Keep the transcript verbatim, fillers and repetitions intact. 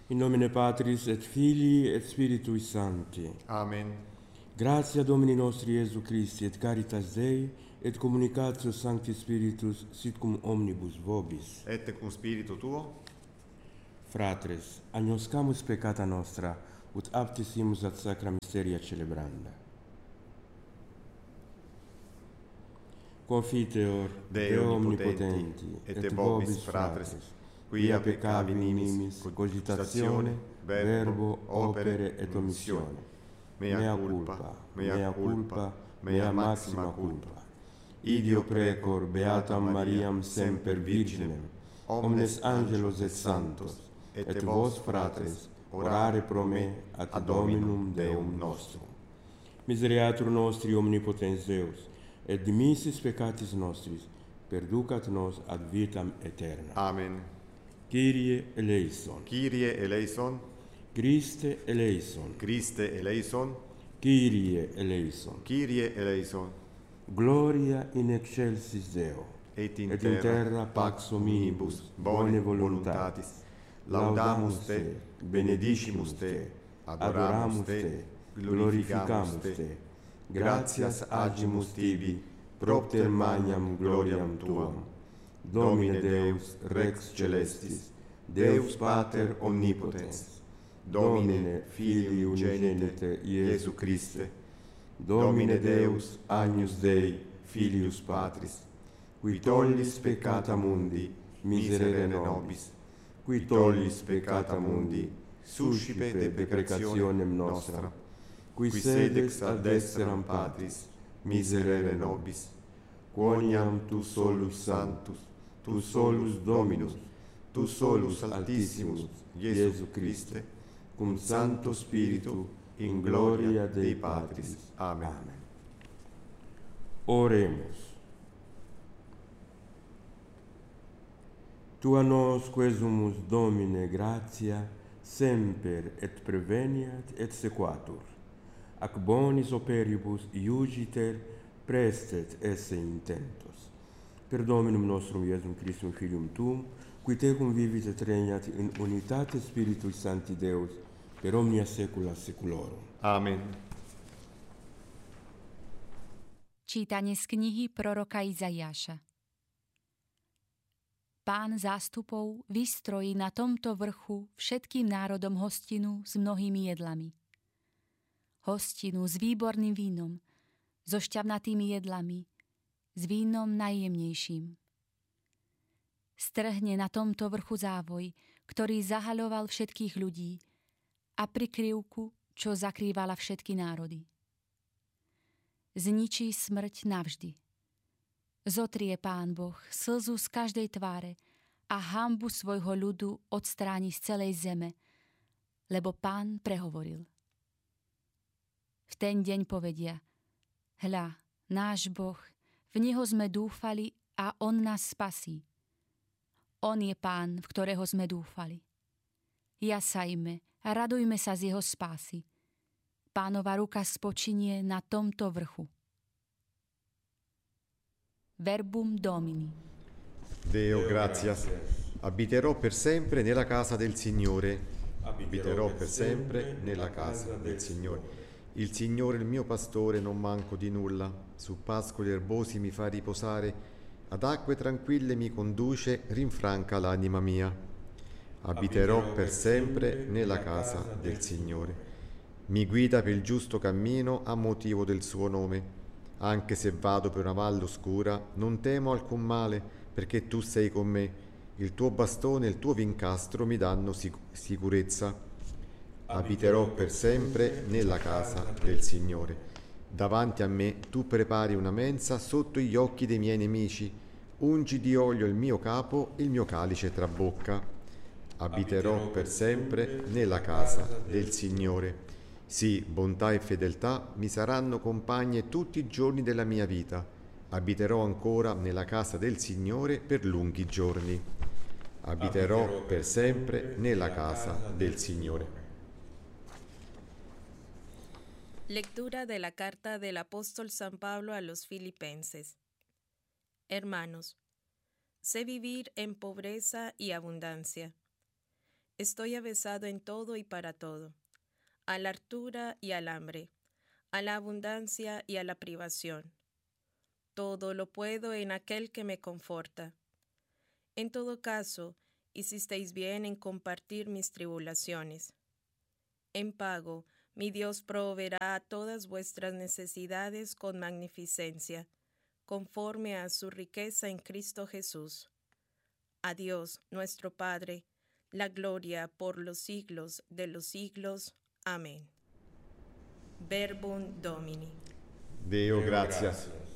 In nomine Patris et Filii et Spiritui Sancti. Amen. Gratia Domini nostri Iesu Christi et caritas Dei et communicatio Sancti Spiritus sit cum omnibus vobis. Et cum spiritu tuo, Fratres, agnoscamus peccata nostra, ut aptissimus ad sacra misteria celebranda. Confiteor Deo omnipotenti, et te vobis fratres, quia peccavi nimis, cogitatione, verbo, opere et omissione. Mea culpa, mea culpa, mea maxima culpa. Idio precor beatam Mariam semper Virginem, omnes angelos et santos, et vos, fratres, orare pro me ad Dominum Deum nostrum. Misereatur nostri omnipotens Deus, et dimissis peccatis nostris, perducat nos ad vitam aeterna. Amen. Kyrie eleison. Kyrie eleison, Christe eleison. Christe eleison, Kyrie eleison. Kyrie eleison, Gloria in excelsis Deo. et in Et in terra pax hominibus bone voluntatis. Laudamus te, benedicimus te, adoramus te, glorificamus te. Gratias agimus tibi, propter magnam gloriam tuam. Domine Deus, Rex Celestis, Deus Pater Omnipotens, Domine Filii Unigenite Iesu Christe, Domine Deus, Agnus Dei, Filius Patris, qui tollis peccata mundi, miserere nobis, qui tollis peccata mundi, suscipete peccationem nostra, qui sedex ad desseram Patris, miserere nobis, quoniam tu solus sanctus, tu solus Dominus, tu solus Altissimus, Iesu Christe, cum Sancto Spiritu, in gloria Dei Patris. Amen. Amen. Oremus. Tu a nos quesumus Domine gratia semper et preveniat et sequatur, ac bonis operibus iugiter prestet esse intentos. Per Dominum nostrum Iesum Christum Filium Tuum, qui tecum vivit et regnat in unitate Spiritui Sancti Deus, per omnia saecula saeculorum. Amen. Čítanie z knihy proroka Izaiáša. Pán zástupov vystrojí na tomto vrchu všetkým národom hostinu s mnohými jedlami. Hostinu s výborným vínom, so šťavnatými jedlami, s vínom najjemnejším. Strhne na tomto vrchu závoj, ktorý zahaľoval všetkých ľudí, a prikryvku, čo zakrývala všetky národy. Zničí smrť navždy. Zotrie Pán Boh slzu z každej tváre a hanbu svojho ľudu odstráni z celej zeme, lebo Pán prehovoril. V ten deň povedia: Hľa, náš Boh, v Neho sme dúfali a On nás spasí. On je Pán, v ktorého sme dúfali. Jasajme a radujme sa z Jeho spásy. Pánova ruka spočinie na tomto vrchu. Verbum Domini. Deo gratias, abiterò per sempre nella casa del Signore, abiterò per sempre nella casa del Signore. Il Signore il mio pastore, non manco di nulla, su pascoli erbosi mi fa riposare, ad acque tranquille mi conduce, rinfranca l'anima mia. Abiterò per sempre nella casa del Signore. Mi guida per il giusto cammino a motivo del suo nome. Anche se vado per una valle oscura, non temo alcun male, perché tu sei con me. Il tuo bastone e il tuo vincastro mi danno sic- sicurezza. Abiterò per sempre nella casa del Signore. Davanti a me tu prepari una mensa sotto gli occhi dei miei nemici. Ungi di olio il mio capo, il mio calice trabocca. Abiterò per sempre nella casa del Signore. Sì, bontà e fedeltà mi saranno compagne tutti i giorni della mia vita. Abiterò ancora nella casa del Signore per lunghi giorni. Abiterò per sempre nella casa del Signore. Lectura de la carta del apóstol San Pablo a los Filipenses. Hermanos, sé vivir en pobreza y abundancia. Estoy avesado en todo y para todo, a la hartura y al hambre, a la abundancia y a la privación. Todo lo puedo en aquel que me conforta. En todo caso, hicisteis bien en compartir mis tribulaciones. En pago, mi Dios proveerá a todas vuestras necesidades con magnificencia, conforme a su riqueza en Cristo Jesús. A Dios, nuestro Padre, la gloria por los siglos de los siglos. Amén. Verbum Domini. Deo gratias.